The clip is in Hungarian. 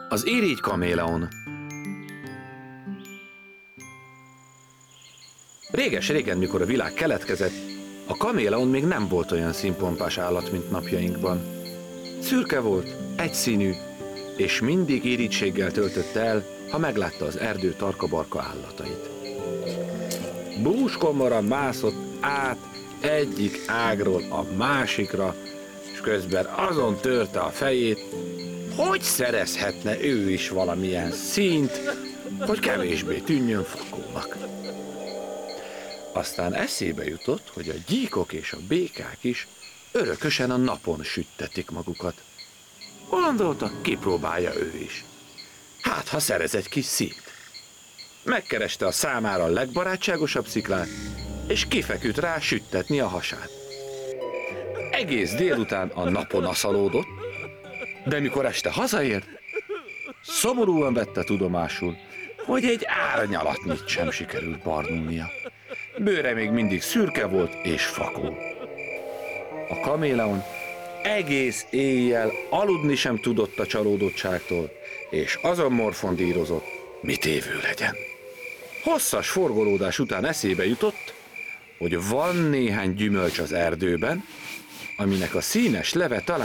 Az irigy kaméleon. Réges-régen, mikor a világ keletkezett, a kaméleon még nem volt olyan színpompás állat, mint napjainkban. Szürke volt, egyszínű, és mindig irigységgel töltötte el, ha meglátta az erdő tarka-barka állatait. Búskomora mászott át egyik ágról a másikra, és közben azon törte a fejét, hogy szerezhetne ő is valamilyen színt, hogy kevésbé tűnjön fakónak. Aztán eszébe jutott, hogy a gyíkok és a békák is örökösen a napon süttetik magukat. Gondolta, kipróbálja ő is. Hát, ha szerez egy kis színt. Megkereste a számára a legbarátságosabb sziklát, és kifeküdt rá süttetni a hasát. Egész délután a napon aszalódott, de mikor este hazaért, szomorúan vette tudomásul, hogy egy árnyalatnyit sem sikerült barnulnia. Bőre még mindig szürke volt és fakó. A kaméleon egész éjjel aludni sem tudott a csalódottságtól, és azon morfondírozott, mit évő legyen. Hosszas forgolódás után eszébe jutott, hogy van néhány gyümölcs az erdőben, aminek a színes leve talán